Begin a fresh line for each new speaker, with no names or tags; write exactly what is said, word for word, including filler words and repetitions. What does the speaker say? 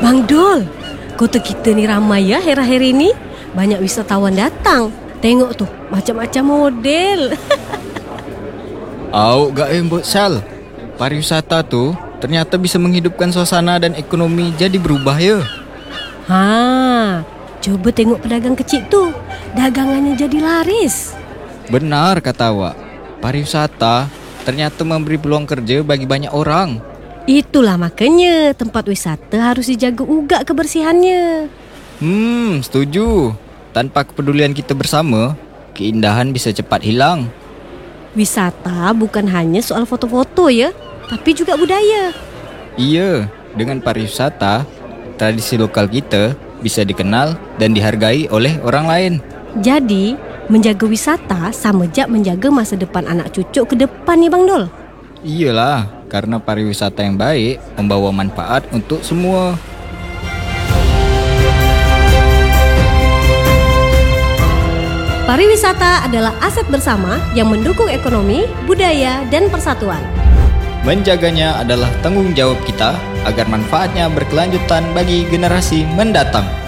Bang Dol, kota kita ni ramai ya akhir-akhir ini. Banyak wisatawan datang. Tengok tu, macam-macam model.
Au gak embut Sal. Pariwisata tu ternyata bisa menghidupkan suasana dan ekonomi jadi berubah ya.
Ha, coba tengok pedagang kecil tu. Dagangannya jadi laris.
Benar kata awak. Pariwisata ternyata memberi peluang kerja bagi banyak orang.
Itulah makanya tempat wisata harus dijaga uga kebersihannya.
Hmm, setuju. Tanpa kepedulian kita bersama, keindahan bisa cepat hilang.
Wisata bukan hanya soal foto-foto ya, tapi juga budaya.
Iya, dengan pariwisata, tradisi lokal kita bisa dikenal dan dihargai oleh orang lain.
Jadi, menjaga wisata sama je menjaga masa depan anak cucu ke depan ni Bang Dol.
Iyalah, karena pariwisata yang baik membawa manfaat untuk semua.
Pariwisata adalah aset bersama yang mendukung ekonomi, budaya, dan persatuan.
Menjaganya adalah tanggung jawab kita agar manfaatnya berkelanjutan bagi generasi mendatang.